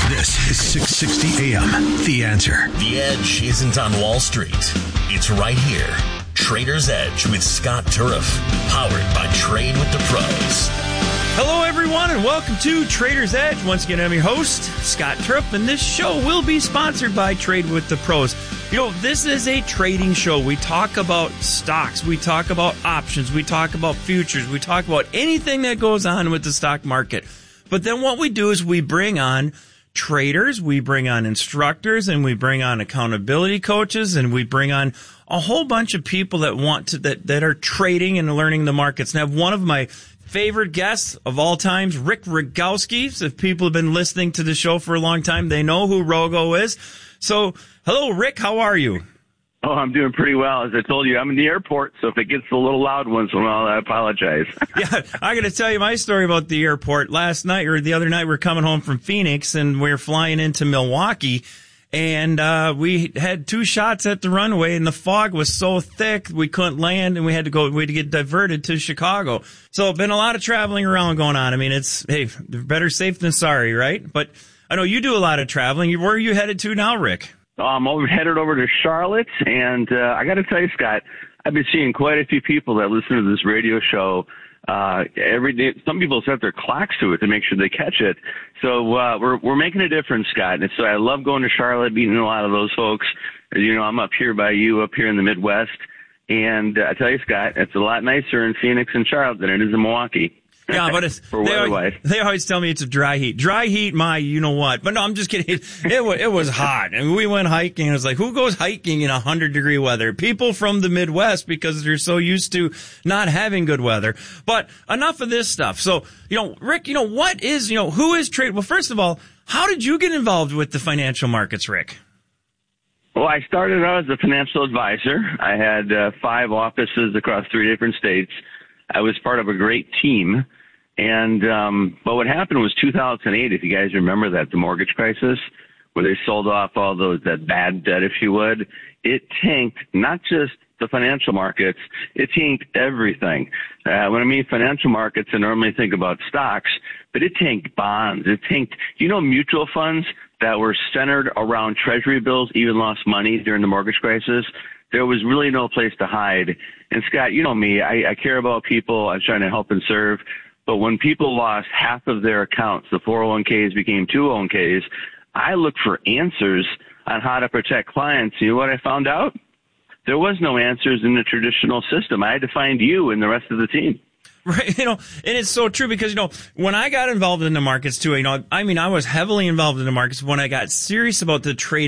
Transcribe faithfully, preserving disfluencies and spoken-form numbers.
This is six sixty A M. The Answer. The edge isn't on Wall Street. It's right here. Trader's Edge with Scott Turf. Powered by Trade with the Pros. Hello, everyone, and welcome to Trader's Edge. Once again, I'm your host, Scott Turf, and this show will be sponsored by Trade with the Pros. You know, this is a trading show. We talk about stocks. We talk about options. We talk about futures. We talk about anything that goes on with the stock market. But then what we do is we bring on traders, we bring on instructors, and we bring on accountability coaches, and we bring on a whole bunch of people that want to, that, that are trading and learning the markets. And I have one of my favorite guests of all times, Rick Rogowski. So if people have been listening to the show for a long time, they know who Rogo is. So, hello, Rick. How are you? Oh, I'm doing pretty well. As I told you, I'm in the airport, so if it gets a little loud once in a while, I apologize. Yeah, I got to tell you my story about the airport. Last night, or the other night, we were coming home from Phoenix, and we were flying into Milwaukee, and uh we had two shots at the runway, and the fog was so thick we couldn't land, and we had to go, we had to get diverted to Chicago. So, been a lot of traveling around going on. I mean, it's, hey, better safe than sorry, right? But I know you do a lot of traveling. Where are you headed to now, Rick? I'm over, headed over to Charlotte, and uh, I got to tell you, Scott, I've been seeing quite a few people that listen to this radio show uh, every day. Some people set their clocks to it to make sure they catch it. So uh, we're we're making a difference, Scott. And so I love going to Charlotte, meeting a lot of those folks. As you know, I'm up here by you, up here in the Midwest, and uh, I tell you, Scott, it's a lot nicer in Phoenix and Charlotte than it is in Milwaukee. Yeah, but it's, they, always, they always tell me it's a dry heat. Dry heat, my, you know what. But no, I'm just kidding. It, it, was, it was hot. And we went hiking, and it was like, who goes hiking in one hundred degree weather? People from the Midwest, because they're so used to not having good weather. But enough of this stuff. So, you know, Rick, you know, what is, you know, who is trade? Well, first of all, how did you get involved with the financial markets, Rick? Well, I started out as a financial advisor. I had uh, five offices across three different states. I was part of a great team. And, um, but what happened was two thousand eight, if you guys remember that, the mortgage crisis, where they sold off all those, that bad debt, if you would, it tanked not just the financial markets, it tanked everything. Uh, when I mean financial markets, I normally think about stocks, but it tanked bonds. It tanked, you know, mutual funds that were centered around treasury bills even lost money during the mortgage crisis. There was really no place to hide. And Scott, you know me, I, I care about people. I'm trying to help and serve. But when people lost half of their accounts, the four oh one k's became two oh one k's, I looked for answers on how to protect clients. You know what I found out? There was no answers in the traditional system. I had to find you and the rest of the team. Right, you know, and it's so true because, you know, when I got involved in the markets too, you know, I mean, I was heavily involved in the markets when I got serious about the trade